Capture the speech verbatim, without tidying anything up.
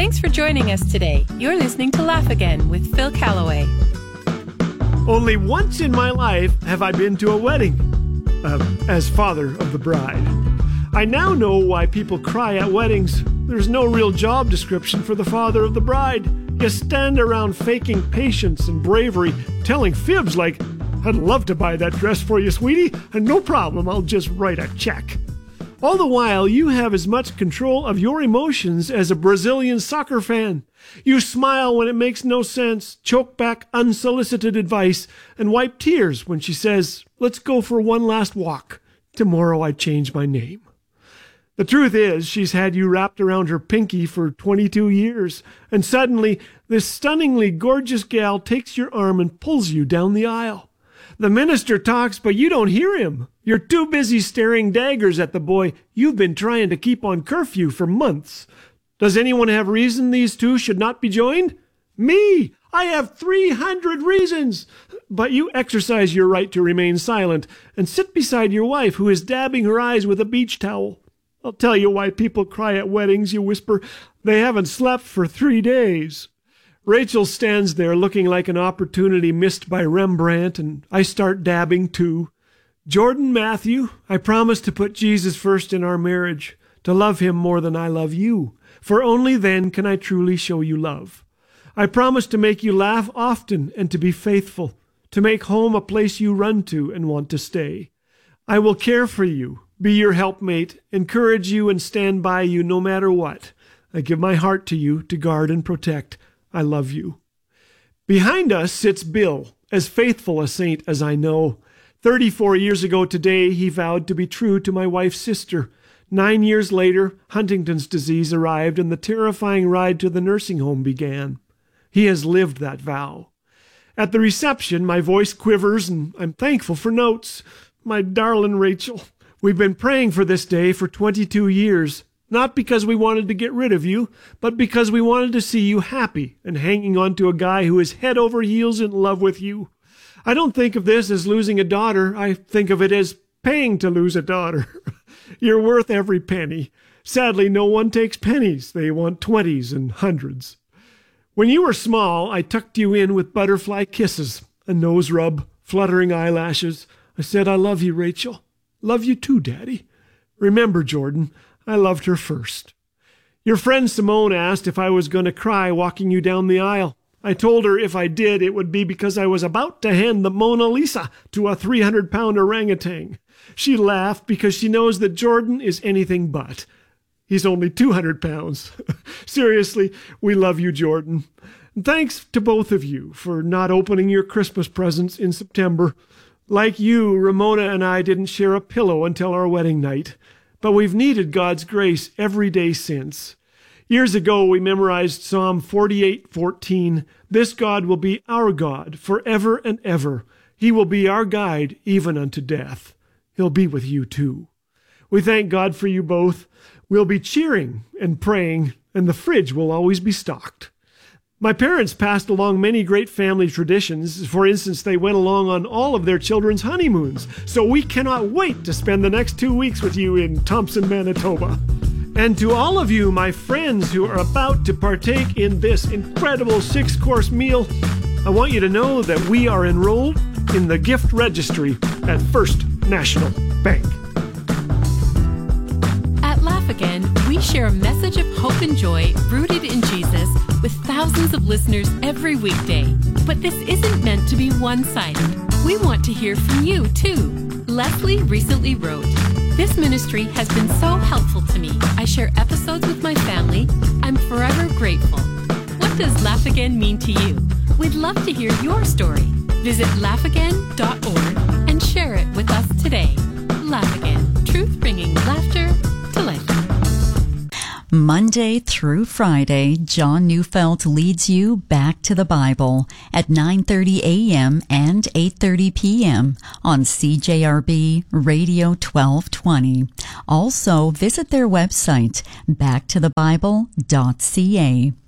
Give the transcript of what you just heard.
Thanks for joining us today. You're listening to Laugh Again with Phil Callaway. Only once in my life have I been to a wedding, uh, as father of the bride. I now know why people cry at weddings. There's no real job description for the father of the bride. You stand around faking patience and bravery, telling fibs like, "I'd love to buy that dress for you, sweetie, and no problem, I'll just write a check." All the while, you have as much control of your emotions as a Brazilian soccer fan. You smile when it makes no sense, choke back unsolicited advice, and wipe tears when she says, "Let's go for one last walk. Tomorrow I change my name." The truth is, she's had you wrapped around her pinky for twenty-two years, and suddenly, this stunningly gorgeous gal takes your arm and pulls you down the aisle. The minister talks, but you don't hear him. You're too busy staring daggers at the boy you've been trying to keep on curfew for months. Does anyone have reason these two should not be joined? Me! I have three hundred reasons! But you exercise your right to remain silent and sit beside your wife, who is dabbing her eyes with a beach towel. "I'll tell you why people cry at weddings," you whisper. "They haven't slept for three days." Rachel stands there looking like an opportunity missed by Rembrandt, and I start dabbing too. "Jordan Matthew, I promise to put Jesus first in our marriage, to love him more than I love you, for only then can I truly show you love. I promise to make you laugh often and to be faithful, to make home a place you run to and want to stay. I will care for you, be your helpmate, encourage you and stand by you no matter what. I give my heart to you to guard and protect. I love you." Behind us sits Bill, as faithful a saint as I know. Thirty-four years ago today, he vowed to be true to my wife's sister. Nine years later, Huntington's disease arrived and the terrifying ride to the nursing home began. He has lived that vow. At the reception, my voice quivers and I'm thankful for notes. "My darling Rachel, we've been praying for this day for twenty-two years. Not because we wanted to get rid of you, but because we wanted to see you happy and hanging on to a guy who is head over heels in love with you. I don't think of this as losing a daughter. I think of it as paying to lose a daughter. You're worth every penny. Sadly, no one takes pennies. They want twenties and hundreds. When you were small, I tucked you in with butterfly kisses, a nose rub, fluttering eyelashes. I said, 'I love you, Rachel.' Love you too, Daddy. Remember, Jordan, I loved her first. Your friend Simone asked if I was going to cry walking you down the aisle. I told her if I did, it would be because I was about to hand the Mona Lisa to a three hundred pound orangutan. She laughed because she knows that Jordan is anything but. He's only two hundred pounds. Seriously, we love you, Jordan. And thanks to both of you for not opening your Christmas presents in September. Like you, Ramona and I didn't share a pillow until our wedding night. But we've needed God's grace every day since. Years ago, we memorized Psalm forty-eight fourteen. This God will be our God forever and ever. He will be our guide even unto death. He'll be with you too. We thank God for you both. We'll be cheering and praying, and the fridge will always be stocked. My parents passed along many great family traditions. For instance, they went along on all of their children's honeymoons. So we cannot wait to spend the next two weeks with you in Thompson, Manitoba. And to all of you, my friends who are about to partake in this incredible six-course meal, I want you to know that we are enrolled in the gift registry at First National Bank. At Laugh Again, we share a message of hope and joy rooted in Jesus with thousands of listeners every weekday. But this isn't meant to be one-sided. We want to hear from you, too. Leslie recently wrote, "This ministry has been so helpful to me. I share episodes with my family. I'm forever grateful." What does Laugh Again mean to you? We'd love to hear your story. Visit laugh again dot org and share it with us today. Laugh Again, truth bringing laughter to life. Monday through Friday, John Neufeld leads you back to the Bible at nine thirty a.m. and eight thirty p.m. on C J R B Radio twelve twenty. Also, visit their website, back to the bible dot c a.